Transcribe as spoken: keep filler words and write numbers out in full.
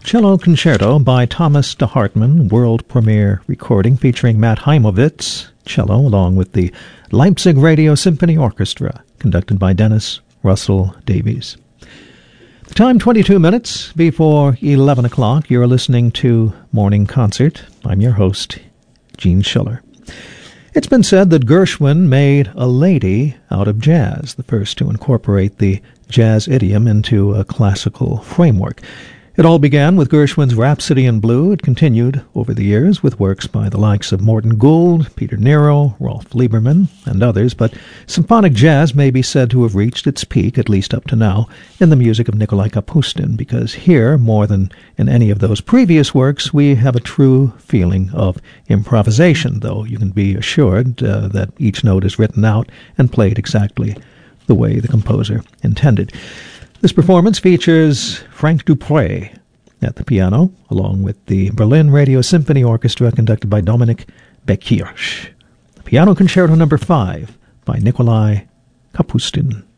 Cello Concerto by Thomas de Hartmann, world premiere recording featuring Matt Heimovitz, cello, along with the Leipzig Radio Symphony Orchestra, conducted by Dennis Russell Davies. The time twenty-two minutes before eleven o'clock. You're listening to Morning Concert. I'm your host, Gene Schiller. It's been said that Gershwin made a lady out of jazz, the first to incorporate the jazz idiom into a classical framework. It all began with Gershwin's Rhapsody in Blue. It continued over the years with works by the likes of Morton Gould, Peter Nero, Rolf Lieberman, and others, but symphonic jazz may be said to have reached its peak, at least up to now, in the music of Nikolai Kapustin, because here, more than in any of those previous works, we have a true feeling of improvisation, though you can be assured uh, that each note is written out and played exactly the way the composer intended. This performance features Frank Dupre at the piano, along with the Berlin Radio Symphony Orchestra conducted by Dominik Bekirch. Piano Concerto Number five by Nikolai Kapustin.